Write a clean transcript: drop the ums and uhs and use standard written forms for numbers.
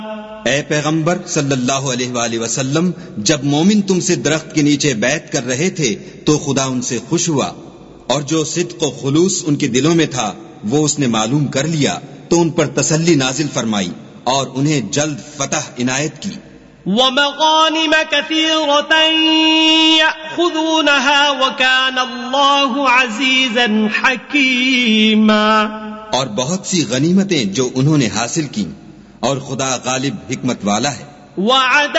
ए पैगंबर सल्लल्लाहु अलैहि वसल्लम, जब मोमिन तुमसे दरख्त के नीचे बैत कर रहे थे तो खुदा उनसे खुश हुआ, और जो सिद्क और खुलूस उनके दिलों में था वो उसने मालूम कर लिया, तो उन पर तसल्ली नाजिल फरमाई और उन्हें जल्द फतह इनायत की। वमग़ानिम कसीरतन यअख़ुज़ूनहा वकान अल्लाहु अज़ीज़न हकीमा, और बहुत सी गनीमतें जो उन्होंने हासिल की, और खुदा गालिब हिकमत वाला है।